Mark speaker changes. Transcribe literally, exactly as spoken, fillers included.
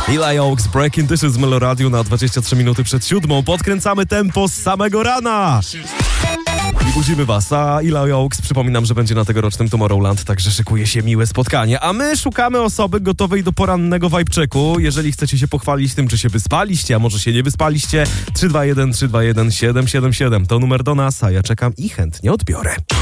Speaker 1: Eli Oaks, Breaking Dishes z Meloradiu na dwadzieścia trzy minuty przed siódmą. Podkręcamy tempo z samego rana. I budzimy was, a Eli Oaks, przypominam, że będzie na tegorocznym Tomorrowland, także szykuje się miłe spotkanie. A my szukamy osoby gotowej do porannego vibe checku. Jeżeli chcecie się pochwalić tym, czy się wyspaliście, a może się nie wyspaliście, trzy dwa jeden trzy dwa jeden siedem siedem siedem to numer do nas, a ja czekam i chętnie odbiorę.